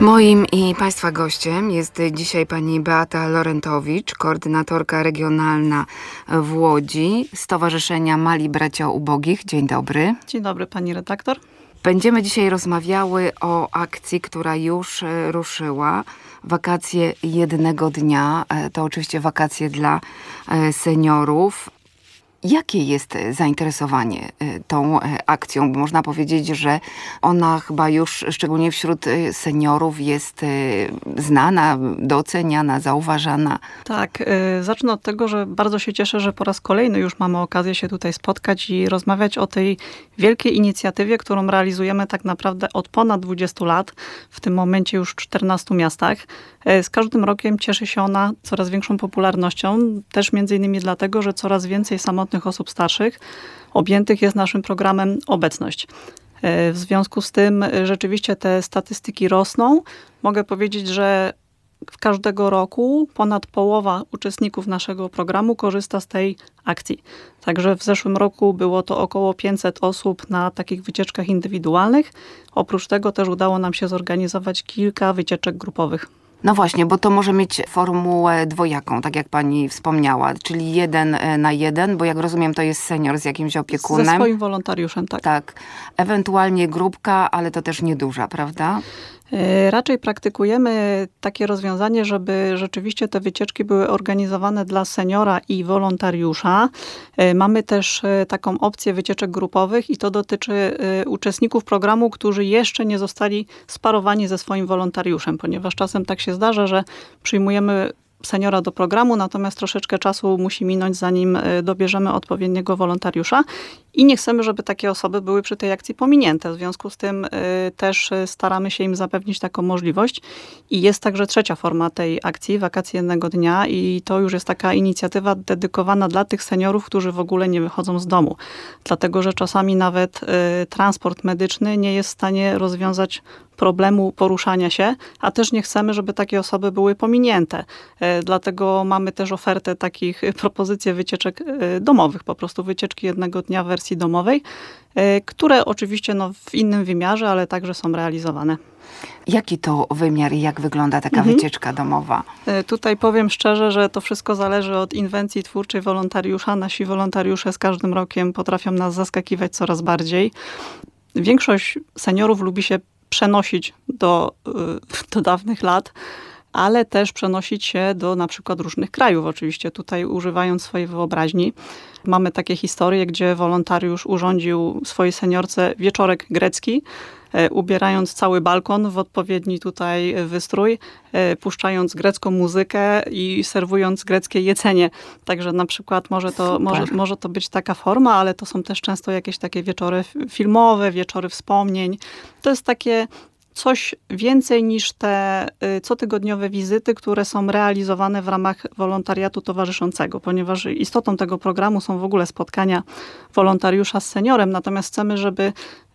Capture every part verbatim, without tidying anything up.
Moim i Państwa gościem jest dzisiaj pani Beata Lorentowicz, koordynatorka regionalna w Łodzi Stowarzyszenia Mali Bracia Ubogich. Dzień dobry. Dzień dobry, pani redaktor. Będziemy dzisiaj rozmawiały o akcji, która już ruszyła. Wakacje jednego dnia. To oczywiście wakacje dla seniorów. Jakie jest zainteresowanie tą akcją? Bo można powiedzieć, że ona chyba już szczególnie wśród seniorów jest znana, doceniana, zauważana. Tak, zacznę od tego, że bardzo się cieszę, że po raz kolejny już mamy okazję się tutaj spotkać i rozmawiać o tej wielkiej inicjatywie, którą realizujemy tak naprawdę od ponad dwudziestu lat, w tym momencie już w czternastu miastach. Z każdym rokiem cieszy się ona coraz większą popularnością, też między innymi dlatego, że coraz więcej samotnych osób starszych objętych jest naszym programem Obecność. W związku z tym rzeczywiście te statystyki rosną. Mogę powiedzieć, że w każdego roku ponad połowa uczestników naszego programu korzysta z tej akcji. Także w zeszłym roku było to około pięćset osób na takich wycieczkach indywidualnych. Oprócz tego też udało nam się zorganizować kilka wycieczek grupowych. No właśnie, bo to może mieć formułę dwojaką, tak jak pani wspomniała, czyli jeden na jeden, bo jak rozumiem, to jest senior z jakimś opiekunem. Ze swoim wolontariuszem, tak. Tak. Ewentualnie grupka, ale to też nieduża, prawda? Raczej praktykujemy takie rozwiązanie, żeby rzeczywiście te wycieczki były organizowane dla seniora i wolontariusza. Mamy też taką opcję wycieczek grupowych i to dotyczy uczestników programu, którzy jeszcze nie zostali sparowani ze swoim wolontariuszem, ponieważ czasem tak się zdarza, że przyjmujemy seniora do programu, natomiast troszeczkę czasu musi minąć, zanim dobierzemy odpowiedniego wolontariusza i nie chcemy, żeby takie osoby były przy tej akcji pominięte. W związku z tym y, też staramy się im zapewnić taką możliwość i jest także trzecia forma tej akcji, wakacje jednego dnia i to już jest taka inicjatywa dedykowana dla tych seniorów, którzy w ogóle nie wychodzą z domu. Dlatego, że czasami nawet y, transport medyczny nie jest w stanie rozwiązać problemu poruszania się, a też nie chcemy, żeby takie osoby były pominięte. Dlatego mamy też ofertę takich, propozycje wycieczek domowych, po prostu wycieczki jednego dnia w wersji domowej, które oczywiście no, w innym wymiarze, ale także są realizowane. Jaki to wymiar i jak wygląda taka mhm. wycieczka domowa? Tutaj powiem szczerze, że to wszystko zależy od inwencji twórczej wolontariusza. Nasi wolontariusze z każdym rokiem potrafią nas zaskakiwać coraz bardziej. Większość seniorów lubi się przenosić do, do dawnych lat, ale też przenosić się do na przykład różnych krajów, oczywiście tutaj używając swojej wyobraźni. Mamy takie historie, gdzie wolontariusz urządził swojej seniorce wieczorek grecki, ubierając cały balkon w odpowiedni tutaj wystrój, puszczając grecką muzykę i serwując greckie jedzenie. Także na przykład może to, może, może to być taka forma, ale to są też często jakieś takie wieczory filmowe, wieczory wspomnień. To jest takie coś więcej niż te cotygodniowe wizyty, które są realizowane w ramach wolontariatu towarzyszącego, ponieważ istotą tego programu są w ogóle spotkania wolontariusza z seniorem, natomiast chcemy, żeby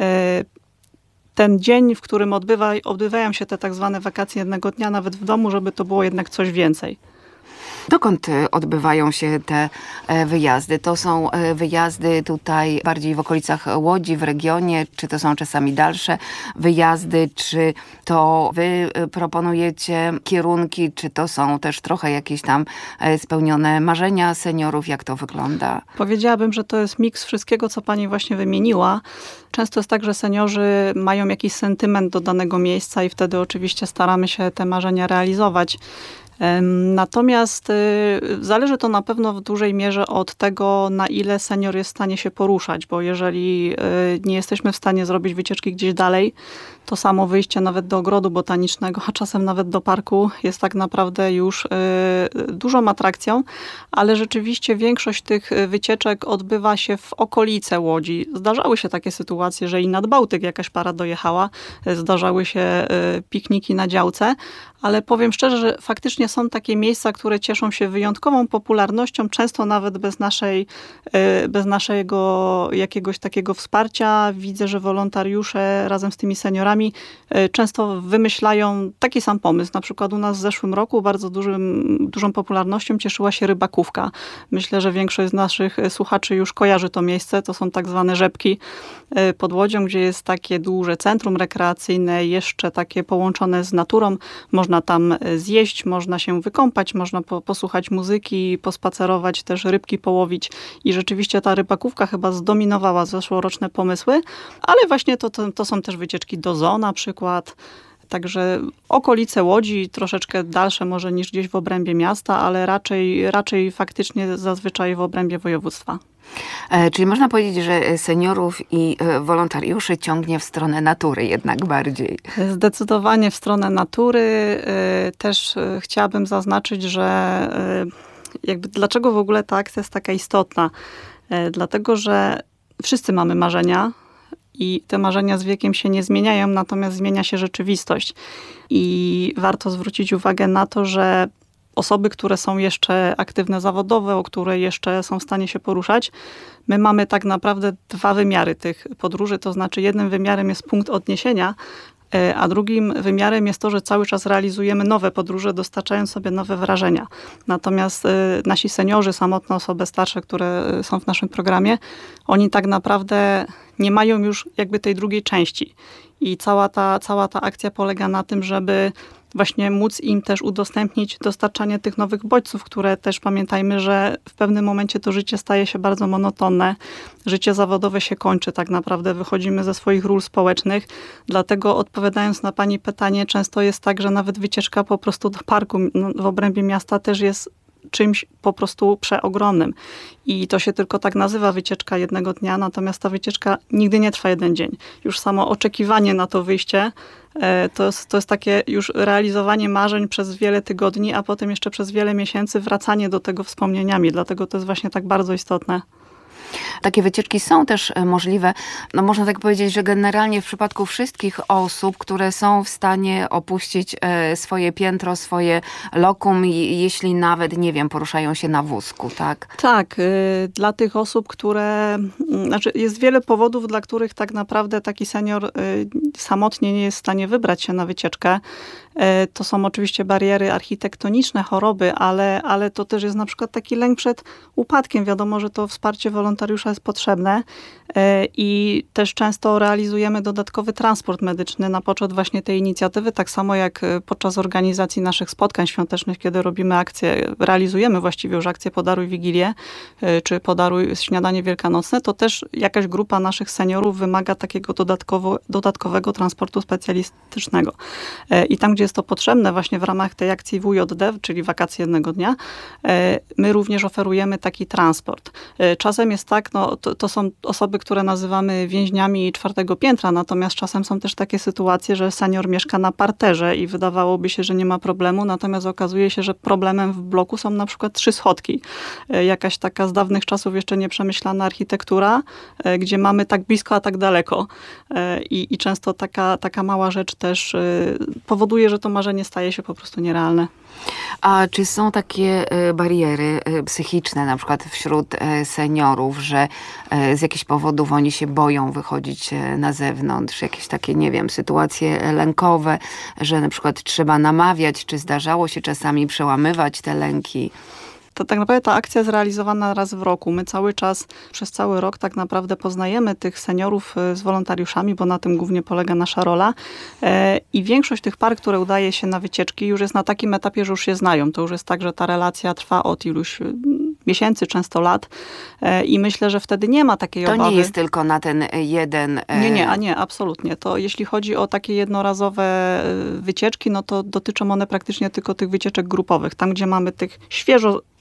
ten dzień, w którym odbywa, odbywają się te tak zwane wakacje jednego dnia, nawet w domu, żeby to było jednak coś więcej. Dokąd odbywają się te wyjazdy? To są wyjazdy tutaj bardziej w okolicach Łodzi, w regionie, czy to są czasami dalsze wyjazdy, czy to wy proponujecie kierunki, czy to są też trochę jakieś tam spełnione marzenia seniorów? Jak to wygląda? Powiedziałabym, że to jest miks wszystkiego, co pani właśnie wymieniła. Często jest tak, że seniorzy mają jakiś sentyment do danego miejsca i wtedy oczywiście staramy się te marzenia realizować. Natomiast zależy to na pewno w dużej mierze od tego, na ile senior jest w stanie się poruszać, bo jeżeli nie jesteśmy w stanie zrobić wycieczki gdzieś dalej, to samo wyjście nawet do ogrodu botanicznego, a czasem nawet do parku jest tak naprawdę już dużą atrakcją, ale rzeczywiście większość tych wycieczek odbywa się w okolice Łodzi. Zdarzały się takie sytuacje, że i nad Bałtyk jakaś para dojechała, zdarzały się pikniki na działce, ale powiem szczerze, że faktycznie są takie miejsca, które cieszą się wyjątkową popularnością, często nawet bez naszej, bez naszego jakiegoś takiego wsparcia. Widzę, że wolontariusze razem z tymi seniorami często wymyślają taki sam pomysł. Na przykład u nas w zeszłym roku bardzo dużym, dużą popularnością cieszyła się Rybakówka. Myślę, że większość z naszych słuchaczy już kojarzy to miejsce. To są tak zwane rzepki pod Łodzią, gdzie jest takie duże centrum rekreacyjne, jeszcze takie połączone z naturą. Można tam zjeść, można się wykąpać, można po, posłuchać muzyki, pospacerować, też rybki połowić. I rzeczywiście ta Rybakówka chyba zdominowała zeszłoroczne pomysły, ale właśnie to, to, to są też wycieczki do zoo na przykład. Także okolice Łodzi, troszeczkę dalsze może niż gdzieś w obrębie miasta, ale raczej, raczej faktycznie zazwyczaj w obrębie województwa. E, czyli można powiedzieć, że seniorów i e, wolontariuszy ciągnie w stronę natury jednak bardziej. Zdecydowanie w stronę natury. E, też e, chciałabym zaznaczyć, że e, jakby dlaczego w ogóle ta akcja jest taka istotna? E, dlatego, że wszyscy mamy marzenia, i te marzenia z wiekiem się nie zmieniają, natomiast zmienia się rzeczywistość. I warto zwrócić uwagę na to, że osoby, które są jeszcze aktywne zawodowo, które jeszcze są w stanie się poruszać, my mamy tak naprawdę dwa wymiary tych podróży. To znaczy jednym wymiarem jest punkt odniesienia, a drugim wymiarem jest to, że cały czas realizujemy nowe podróże, dostarczając sobie nowe wrażenia. Natomiast nasi seniorzy, samotne osoby starsze, które są w naszym programie, oni tak naprawdę nie mają już jakby tej drugiej części. I cała ta, cała ta akcja polega na tym, żeby właśnie móc im też udostępnić dostarczanie tych nowych bodźców, które też pamiętajmy, że w pewnym momencie to życie staje się bardzo monotonne. Życie zawodowe się kończy tak naprawdę. Wychodzimy ze swoich ról społecznych. Dlatego odpowiadając na pani pytanie, często jest tak, że nawet wycieczka po prostu do parku w obrębie miasta też jest czymś po prostu przeogromnym. I to się tylko tak nazywa wycieczka jednego dnia, natomiast ta wycieczka nigdy nie trwa jeden dzień. Już samo oczekiwanie na to wyjście to jest, to jest takie już realizowanie marzeń przez wiele tygodni, a potem jeszcze przez wiele miesięcy wracanie do tego wspomnieniami. Dlatego to jest właśnie tak bardzo istotne. Takie wycieczki są też możliwe, no można tak powiedzieć, że generalnie w przypadku wszystkich osób, które są w stanie opuścić swoje piętro, swoje lokum, jeśli nawet, nie wiem, poruszają się na wózku, tak? Tak, y, dla tych osób, które, znaczy jest wiele powodów, dla których tak naprawdę taki senior y, samotnie nie jest w stanie wybrać się na wycieczkę. Y, to są oczywiście bariery architektoniczne, choroby, ale, ale to też jest na przykład taki lęk przed upadkiem. Wiadomo, że to wsparcie wolontariusza jest potrzebne i też często realizujemy dodatkowy transport medyczny na poczet właśnie tej inicjatywy, tak samo jak podczas organizacji naszych spotkań świątecznych, kiedy robimy akcje, realizujemy właściwie już akcję Podaruj Wigilię, czy Podaruj Śniadanie Wielkanocne, to też jakaś grupa naszych seniorów wymaga takiego dodatkowo, dodatkowego transportu specjalistycznego. I tam, gdzie jest to potrzebne, właśnie w ramach tej akcji W J D, czyli wakacje jednego dnia, my również oferujemy taki transport. Czasem jest tak, no, to, to są osoby, które nazywamy więźniami czwartego piętra, natomiast czasem są też takie sytuacje, że senior mieszka na parterze i wydawałoby się, że nie ma problemu, natomiast okazuje się, że problemem w bloku są na przykład trzy schodki. Jakaś taka z dawnych czasów jeszcze nieprzemyślana architektura, gdzie mamy tak blisko, a tak daleko. I, i często taka, taka mała rzecz też powoduje, że to marzenie staje się po prostu nierealne. A czy są takie bariery psychiczne, na przykład wśród seniorów, że z jakichś powodów oni się boją wychodzić na zewnątrz, jakieś takie, nie wiem, sytuacje lękowe, że na przykład trzeba namawiać, czy zdarzało się czasami przełamywać te lęki? To tak naprawdę ta akcja jest realizowana raz w roku. My cały czas, przez cały rok tak naprawdę poznajemy tych seniorów z wolontariuszami, bo na tym głównie polega nasza rola. I większość tych par, które udaje się na wycieczki, już jest na takim etapie, że już się znają. To już jest tak, że ta relacja trwa od iluś miesięcy, często lat. I myślę, że wtedy nie ma takiej to obawy. To nie jest tylko na ten jeden... Nie, nie, a nie, absolutnie. To jeśli chodzi o takie jednorazowe wycieczki, no to dotyczą one praktycznie tylko tych wycieczek grupowych. Tam, gdzie mamy tych świeżo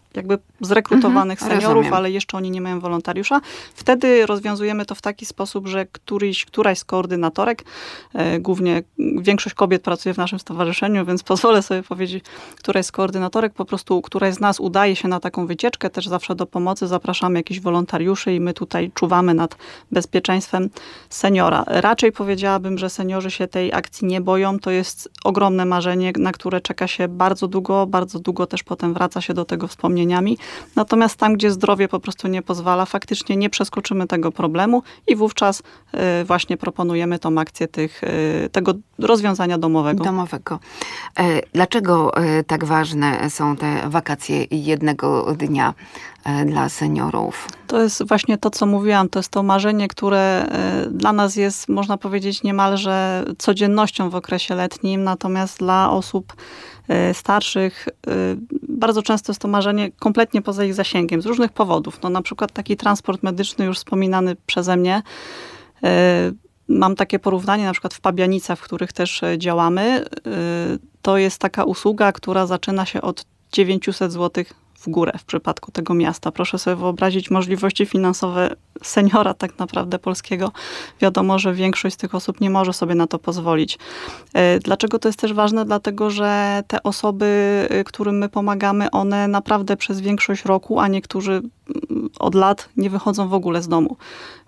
jakby zrekrutowanych Mhm, seniorów, rozumiem. ale jeszcze oni nie mają wolontariusza. Wtedy rozwiązujemy to w taki sposób, że któryś, któraś z koordynatorek, e, głównie większość kobiet pracuje w naszym stowarzyszeniu, więc pozwolę sobie powiedzieć, któraś z koordynatorek, po prostu któraś z nas udaje się na taką wycieczkę, też zawsze do pomocy zapraszamy jakichś wolontariuszy i my tutaj czuwamy nad bezpieczeństwem seniora. Raczej powiedziałabym, że seniorzy się tej akcji nie boją. To jest ogromne marzenie, na które czeka się bardzo długo, bardzo długo też potem wraca się do tego wspomnieniami. Natomiast tam, gdzie zdrowie po prostu nie pozwala, faktycznie nie przeskoczymy tego problemu i wówczas y, właśnie proponujemy tą akcję tych, y, tego rozwiązania domowego. Domowego. E, Dlaczego e, tak ważne są te wakacje jednego dnia e, dla seniorów? To jest właśnie to, co mówiłam. To jest to marzenie, które y, dla nas jest, można powiedzieć, niemalże codziennością w okresie letnim. Natomiast dla osób y, starszych y, bardzo często jest to marzenie kompletnie poza ich zasięgiem z różnych powodów. No, na przykład taki transport medyczny już wspominany przeze mnie. Y, Mam takie porównanie, na przykład w Pabianicach, w których też e, działamy. Y, To jest taka usługa, która zaczyna się od dziewięćset złotych w górę w przypadku tego miasta. Proszę sobie wyobrazić możliwości finansowe seniora tak naprawdę polskiego. Wiadomo, że większość z tych osób nie może sobie na to pozwolić. E, Dlaczego to jest też ważne? Dlatego, że te osoby, y, którym my pomagamy, one naprawdę przez większość roku, a niektórzy mm, od lat nie wychodzą w ogóle z domu.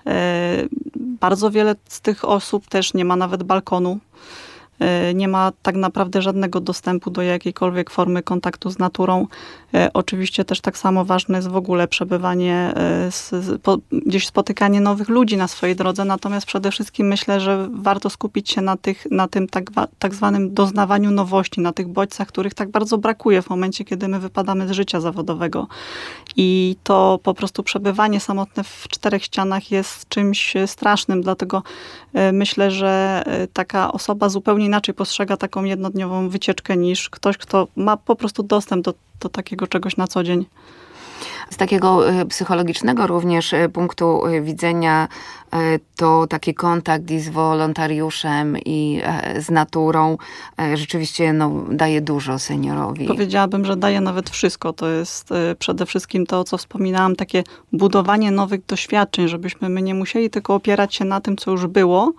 E, Bardzo wiele z tych osób też nie ma nawet balkonu. E, Nie ma tak naprawdę żadnego dostępu do jakiejkolwiek formy kontaktu z naturą. E, Oczywiście też tak samo ważne jest w ogóle przebywanie, e, z, z, po, gdzieś spotykanie nowych ludzi na swojej drodze. Natomiast przede wszystkim myślę, że warto skupić się na, tych, na tym tak, wa- tak zwanym doznawaniu nowości, na tych bodźcach, których tak bardzo brakuje w momencie, kiedy my wypadamy z życia zawodowego. I to po prostu przebywanie samotne w czterech ścianach jest czymś strasznym, dlatego e, myślę, że e, taka osoba zupełnie inaczej postrzega taką jednodniową wycieczkę niż ktoś, kto ma po prostu dostęp do, do takiego czegoś na co dzień. Z takiego e, psychologicznego również e, punktu e, widzenia e, to taki kontakt i z wolontariuszem i e, z naturą e, rzeczywiście no, daje dużo seniorowi. Powiedziałabym, że daje nawet wszystko. To jest y, przede wszystkim to, o co wspominałam, takie budowanie nowych doświadczeń, żebyśmy my nie musieli tylko opierać się na tym, co już było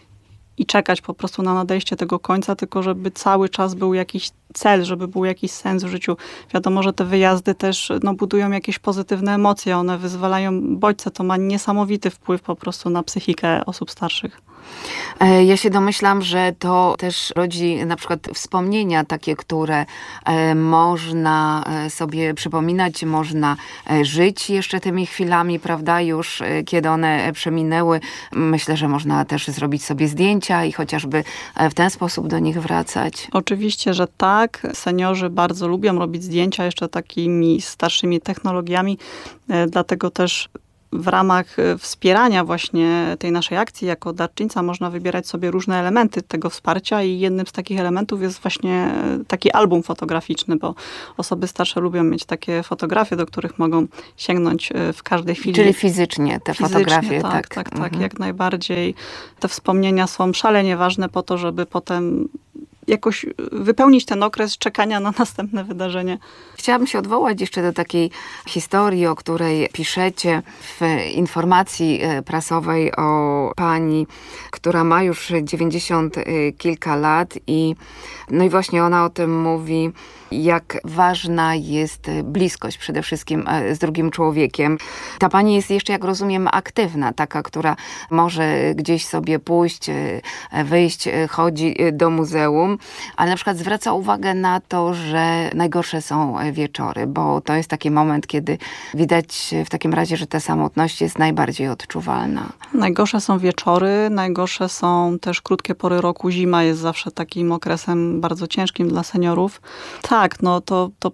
i czekać po prostu na nadejście tego końca, tylko żeby cały czas był jakiś cel, żeby był jakiś sens w życiu. Wiadomo, że te wyjazdy też no, budują jakieś pozytywne emocje, one wyzwalają bodźce. To ma niesamowity wpływ po prostu na psychikę osób starszych. E, Ja się domyślam, że to też rodzi na przykład wspomnienia takie, które e, można e, sobie przypominać, można e, żyć jeszcze tymi chwilami, prawda, już e, kiedy one przeminęły. Myślę, że można też zrobić sobie zdjęcia i chociażby e, w ten sposób do nich wracać. Oczywiście, że tak. Seniorzy bardzo lubią robić zdjęcia jeszcze takimi starszymi technologiami, e, dlatego też w ramach e, wspierania właśnie tej naszej akcji jako darczyńca można wybierać sobie różne elementy tego wsparcia i jednym z takich elementów jest właśnie e, taki album fotograficzny, bo osoby starsze lubią mieć takie fotografie, do których mogą sięgnąć e, w każdej chwili. Czyli fizycznie te Fizycznie, fotografie. tak, Tak, tak, tak, Mhm. jak najbardziej. Te wspomnienia są szalenie ważne po to, żeby potem jakoś wypełnić ten okres czekania na następne wydarzenie. Chciałabym się odwołać jeszcze do takiej historii, o której piszecie w informacji e, prasowej o pani, która ma już dziewięćdziesiąt e, kilka lat i no i właśnie ona o tym mówi, jak ważna jest bliskość przede wszystkim e, z drugim człowiekiem. Ta pani jest jeszcze, jak rozumiem, aktywna, taka, która może gdzieś sobie pójść, e, wyjść, e, chodzi e, do muzeum, ale na przykład zwraca uwagę na to, że najgorsze są wieczory, bo to jest taki moment, kiedy widać w takim razie, że ta samotność jest najbardziej odczuwalna. Najgorsze są wieczory, najgorsze są też krótkie pory roku. Zima jest zawsze takim okresem bardzo ciężkim dla seniorów. Tak, no to, to